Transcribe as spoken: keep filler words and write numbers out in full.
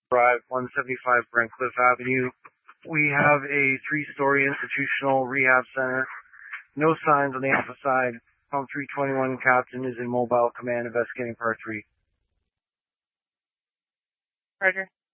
Drive, one seventy-five Brentcliffe Avenue. We have a three-story institutional rehab center. No signs on the alpha side. Pump three twenty-one captain is in mobile command investigating part three. Roger.